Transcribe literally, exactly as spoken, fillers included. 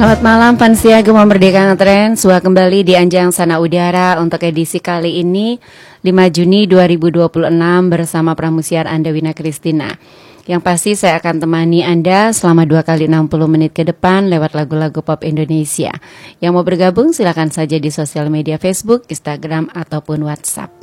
Selamat malam Pansia Gemah Merdeka Trends. Sudah kembali di Anjang Sana Udara untuk edisi kali ini lima Juni dua ribu dua puluh enam bersama Pramusiar Anda Wina Kristina. Yang pasti saya akan temani Anda selama dua kali enam puluh menit ke depan lewat lagu-lagu pop Indonesia. Yang mau bergabung silakan saja di sosial media Facebook, Instagram ataupun WhatsApp.